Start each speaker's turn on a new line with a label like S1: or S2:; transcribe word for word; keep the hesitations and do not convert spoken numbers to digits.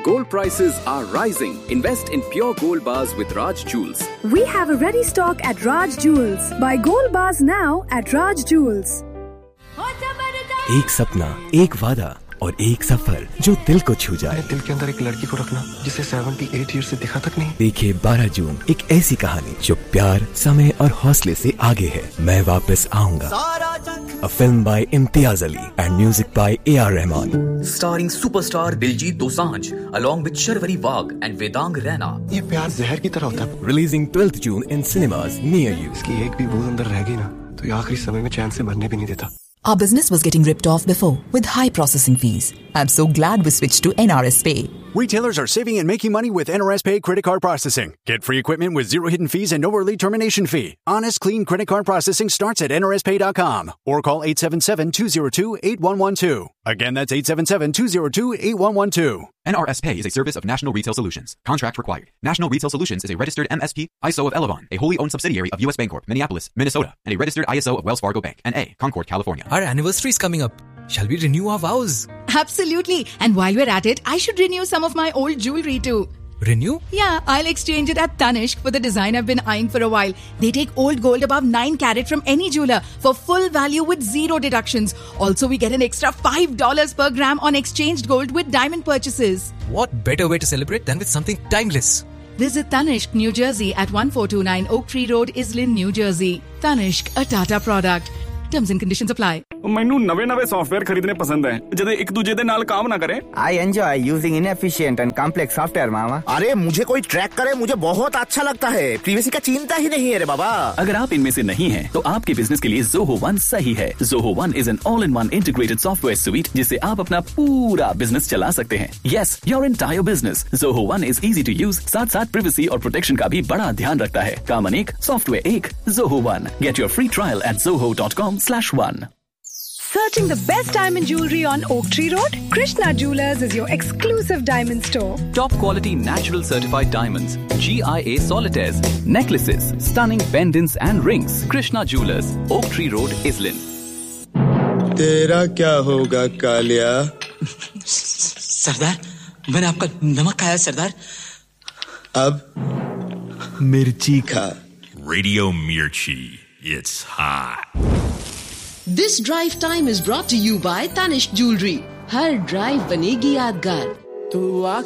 S1: Gold prices are rising. Invest in pure gold bars with Raj Jewels.
S2: We have a ready stock at Raj Jewels. Buy gold bars now at Raj Jewels.
S3: एक सपना, एक वादा और एक सफर जो दिल को छू जाए।
S4: दिल के अंदर एक लड़की को रखना जिसे अठहत्तर ईयर से देखा तक नहीं।
S3: देखिए बारह जून एक ऐसी कहानी जो प्यार, समय और हौसले से आगे है। मैं वापस आऊंगा। A film by Imtiaz Ali and music by A R Rahman.
S5: Starring superstar Diljit Dosanjh along with Sharvari Wagh and Vedang Raina.
S4: ये प्यार जहर की तरह होता है।
S3: Releasing twelfth June in cinemas near you.
S4: इसकी एक भी बूंद अंदर रह गई ना तो ये आखिरी समय में चैन से मरने भी नहीं देता।
S6: Our business was getting ripped off before with high processing fees. I'm so glad we switched to N R S Pay.
S7: Retailers are saving and making money with N R S Pay credit card processing. Get free equipment with zero hidden fees and no early termination fee. Honest, clean credit card processing starts at N R S pay dot com or call eight seven seven, two zero two, eight one one two. Again, that's eight seven seven, two zero two, eight one one two.
S8: N R S Pay is a service of National Retail Solutions. Contract required. National Retail Solutions is a registered M S P, I S O of Elavon, a wholly owned subsidiary of U S Bancorp, Minneapolis, Minnesota, and a registered I S O of Wells Fargo Bank, N A, Concord, California.
S9: Our anniversary is coming up. Shall we renew our vows?
S10: Absolutely. And while we're at it, I should renew some of my old jewelry too.
S9: Renew?
S10: Yeah, I'll exchange it at Tanishq for the design I've been eyeing for a while. They take old gold above nine carat from any jeweler for full value with zero deductions. Also, we get an extra five dollars per gram on exchanged gold with diamond purchases.
S9: What better way to celebrate than with something timeless?
S10: Visit Tanishq, New Jersey at one four two nine Oak Tree Road, Islin, New Jersey. Tanishq, a Tata product. Terms and conditions apply.
S11: ਮੈਨੂੰ ਨਵੇਂ ਨਵੇਂ software ਖਰੀਦਣੇ ਪਸੰਦ ਹੈ ਜਦੋਂ ਇੱਕ ਦੂਜੇ ਦੇ ਨਾਲ ਕੰਮ ਨਾ ਕਰੇ।
S12: I enjoy using inefficient and complex software, मामा।
S13: अरे मुझे कोई ट्रैक करे मुझे बहुत अच्छा लगता है। प्रीवियसी का चिंता ही नहीं है रे बाबा।
S5: अगर आप इनमें से नहीं हैं, तो आपके बिजनेस के लिए Zoho One सही है। Zoho One is an all-in-one integrated software suite जिससे आप अपना पूरा बिजनेस चला सकते हैं। Yes, your entire business. Zoho One is easy to use, साथ साथ privacy और protection का भी बड़ा ध्यान रखता है। काम अनेक, सॉफ्टवेयर एक, Zoho One. Get your free trial at zoho dot com slash one.
S2: Searching the best diamond jewelry on Oak Tree Road? Krishna Jewelers is your exclusive diamond store.
S5: Top quality natural certified diamonds, G I A solitaires, necklaces, stunning pendants and rings. Krishna Jewelers, Oak Tree Road, Islin.
S14: तेरा क्या होगा कालिया?
S15: सरदार, मैंने आपका नमक खाया सरदार।
S14: अब मिर्ची खा।
S16: Radio Mirchi, it's hot.
S17: This drive time is brought to you by Tanishq Jewelry. Her drive बनेगी यादगार।
S18: तू